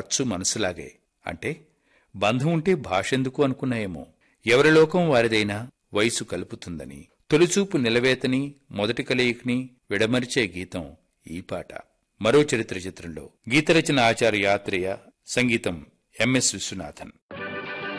అచ్చు మనసులాగే. అంటే బంధం ఉంటే భాషెందుకు అనుకున్నాయేమో. ఎవరి లోకం వారిదైనా వయసు కలుపుతుందని, తొలిచూపు నిలవేతని, మొదటి కలయికని విడమరిచే గీతం ఈ పాట. మరో చరిత్ర చిత్రంలో. గీతరచన ఆచార్య ఆత్రేయ, సంగీతం ఎంఎస్ విశ్వనాథన్.